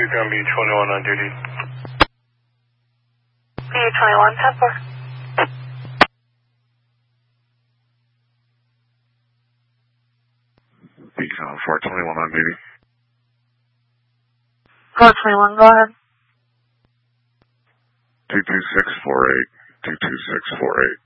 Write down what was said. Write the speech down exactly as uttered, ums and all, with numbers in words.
Ground B twenty-one on duty. B twenty-one, ten four. Beacon four twenty-one on duty. four twenty-one, go ahead. two two six four eight, two two six four eight.